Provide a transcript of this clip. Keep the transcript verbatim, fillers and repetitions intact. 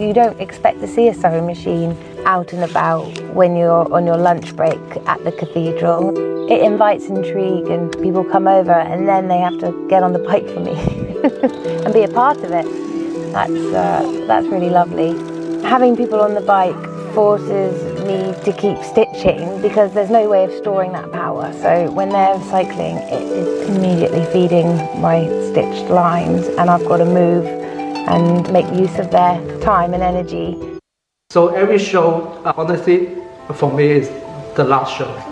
you don't expect to see a sewing machine out and about when you're on your lunch break at the cathedral. It invites intrigue and people come over and then they have to get on the bike for me and be a part of it. That's, uh, that's really lovely. Having people on the bike forces me to keep stitching because there's no way of storing that power. So when they're cycling, it is immediately feeding my stitched lines and I've got to move and make use of their time and energy. So every show, honestly, for me is the last show.